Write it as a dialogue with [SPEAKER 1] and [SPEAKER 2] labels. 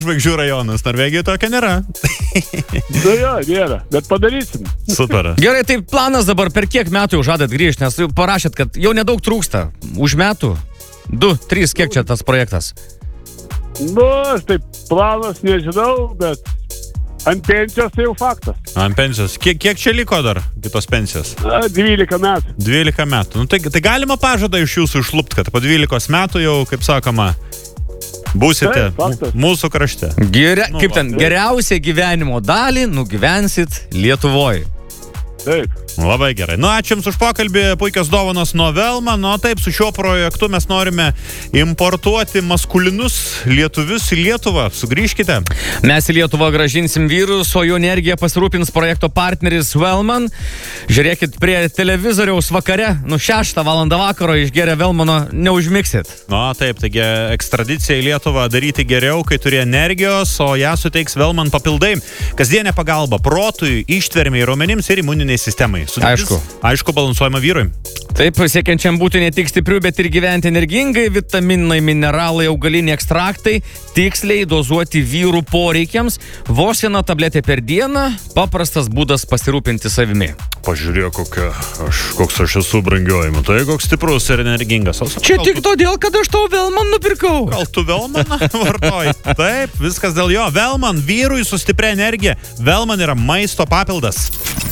[SPEAKER 1] žvaigždžių rajonas. Norvegijoje tokio nėra.
[SPEAKER 2] Nu jo, nėra, bet padarysim.
[SPEAKER 1] Super.
[SPEAKER 3] Gerai, tai planas dabar per kiek metų jau žadat grįžti, nes jau parašėt, kad jau nedaug trūksta. Už metų? 2, 3, kiek čia tas projektas?
[SPEAKER 2] Nu, aš taip planas nežinau, bet ant pensijos tai jau faktas.
[SPEAKER 1] Ant pensijos. Kiek čia liko dar kitos pensijos?
[SPEAKER 2] 12 metų.
[SPEAKER 1] 12 metų. Nu, tai galima pažadą iš jūsų išlupti, kad po 12 metų jau, kaip sakoma, būsite mūsų krašte.
[SPEAKER 3] Kaip ten, geriausią gyvenimo dalį nugyvensit Lietuvoje.
[SPEAKER 2] Taip.
[SPEAKER 1] Labai gerai. Nu, ačiū Jums už pokalbį, puikios dovanos nuo Velma. Nu, taip, su šiuo projektu mes norime importuoti maskulinus lietuvius į Lietuvą. Sugrįžkite.
[SPEAKER 3] Mes į Lietuvą gražinsim vyrus, o jų energiją pasirūpins projekto partneris Velman. Žiūrėkit prie televizoriaus vakare, 6 valandą vakaro išgeria Velmano, neužmiksit.
[SPEAKER 1] Nu, taip, taigi ekstradicija į Lietuvą daryti geriau, kai turi energijos, o ją suteiks Velman papildai. Kasdienė pagalba protui, ištvermei, raumenims ir imuniniai sistemai. Aišku, balansuojama vyrui.
[SPEAKER 3] Taip, siekiančiam būti ne tik stipriu, bet ir gyventi energingai, vitaminai, mineralai, augaliniai ekstraktai, tiksliai dozuoti vyrų poreikiams, vos 1 tabletė per dieną, paprastas būdas pasirūpinti savimi.
[SPEAKER 1] Pažiūrėk, koks aš esu brangioji, matai, koks stiprus ir energingas.
[SPEAKER 3] Čia tik todėl, kad aš tau Velman nupirkau.
[SPEAKER 1] Gal tu Velmaną vartoji? Taip, viskas dėl jo. Velman, vyrui su stipria energija. Velman yra maisto papildas.